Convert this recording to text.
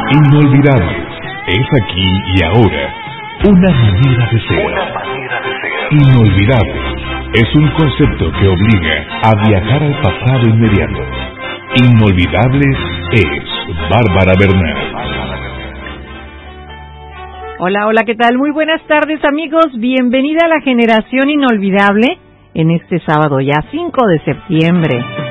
Inolvidables. Es aquí y ahora. Una manera de ser. Inolvidable. Es un concepto que obliga a viajar al pasado inmediato. Inolvidables es Bárbara Bernal. Hola, hola, ¿qué tal? Muy buenas tardes, amigos. Bienvenida a la Generación Inolvidable en este sábado ya 5 de septiembre.